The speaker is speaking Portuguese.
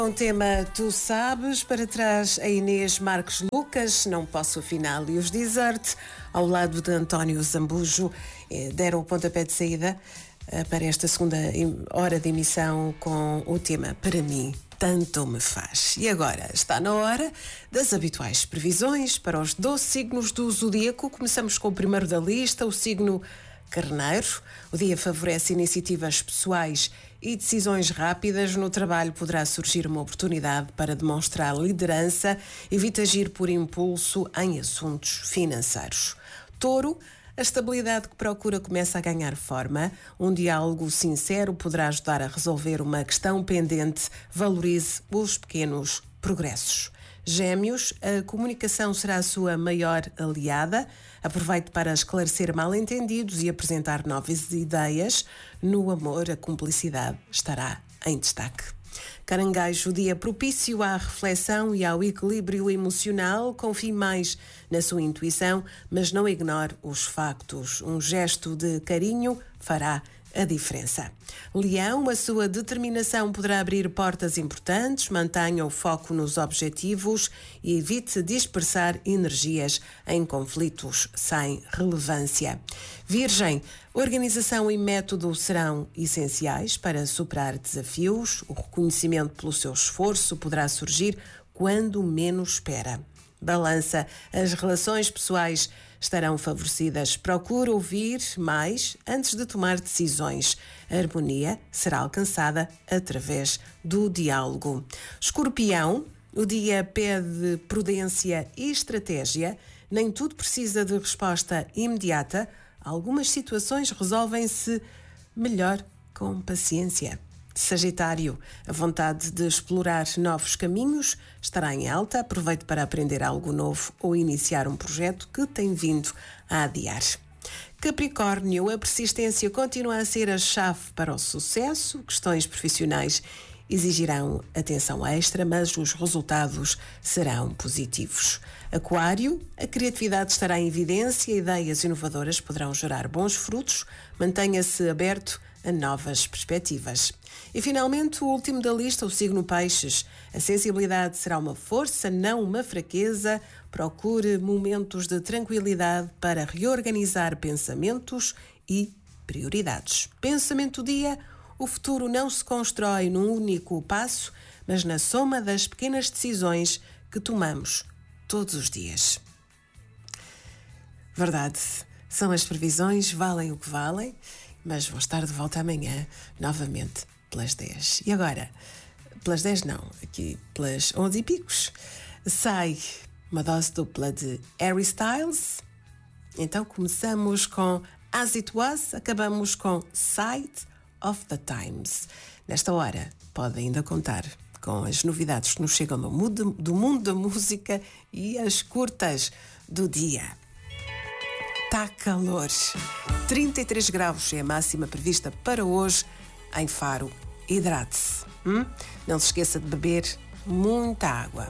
Um tema Tu Sabes, para trás a Inês Marques Lucas, Não Posso Afinal, e os Desert, ao lado de António Zambujo, deram o pontapé de saída para esta segunda hora de emissão com o tema Para Mim Tanto Me Faz. E agora está na hora das habituais previsões para os 12 signos do zodíaco. Começamos com o primeiro da lista, o signo Carneiro. O dia favorece iniciativas pessoais e decisões rápidas. No trabalho poderá surgir uma oportunidade para demonstrar liderança. Evite agir por impulso em assuntos financeiros. Touro. A estabilidade que procura começa a ganhar forma. Um diálogo sincero poderá ajudar a resolver uma questão pendente. Valorize os pequenos progressos. Gêmeos, a comunicação será a sua maior aliada. Aproveite para esclarecer mal-entendidos e apresentar novas ideias. No amor, a cumplicidade estará em destaque. Caranguejo, dia propício à reflexão e ao equilíbrio emocional. Confie mais na sua intuição, mas não ignore os factos. Um gesto de carinho fará a diferença. Leão, a sua determinação poderá abrir portas importantes. Mantenha o foco nos objetivos e evite dispersar energias em conflitos sem relevância. Virgem, organização e método serão essenciais para superar desafios. O reconhecimento pelo seu esforço poderá surgir quando menos espera. Balança, as relações pessoais estarão favorecidas. Procure ouvir mais antes de tomar decisões. A harmonia será alcançada através do diálogo. Escorpião, o dia pede prudência e estratégia. Nem tudo precisa de resposta imediata. Algumas situações resolvem-se melhor com paciência. Sagitário, a vontade de explorar novos caminhos estará em alta. Aproveite para aprender algo novo ou iniciar um projeto que tem vindo a adiar. Capricórnio, a persistência continua a ser a chave para o sucesso. Questões profissionais exigirão atenção extra, mas os resultados serão positivos. Aquário, a criatividade estará em evidência, ideias inovadoras poderão gerar bons frutos. Mantenha-se aberto a novas perspectivas. E finalmente, o último da lista, o signo Peixes. A sensibilidade será uma força, não uma fraqueza. Procure momentos de tranquilidade para reorganizar pensamentos e prioridades. Pensamento do dia: o futuro não se constrói num único passo, mas na soma das pequenas decisões que tomamos todos os dias. Verdade, são as previsões, valem o que valem, mas vou estar de volta amanhã, novamente, pelas 10. E agora, pelas 10 não, aqui pelas 11 e picos, sai uma dose dupla de Harry Styles. Então começamos com As It Was, acabamos com Side of the Times. Nesta hora, pode ainda contar com as novidades que nos chegam do mundo da música e as curtas do dia. Está calor. 33 graus é a máxima prevista para hoje em Faro. Hidrate-se. Não se esqueça de beber muita água.